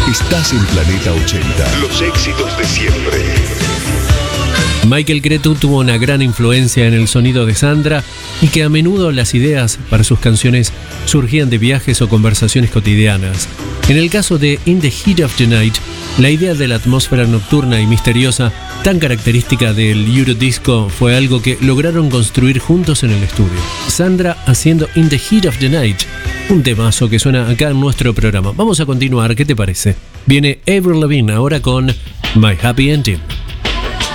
Estás en Planeta 80. Los éxitos de siempre. Michael Cretu tuvo una gran influencia en el sonido de Sandra y que a menudo las ideas para sus canciones surgían de viajes o conversaciones cotidianas. En el caso de In the Heat of the Night, la idea de la atmósfera nocturna y misteriosa tan característica del Eurodisco fue algo que lograron construir juntos en el estudio. Sandra haciendo In the Heat of the Night, un temazo que suena acá en nuestro programa. Vamos a continuar, ¿qué te parece? Viene Avril Lavigne ahora con My Happy Ending.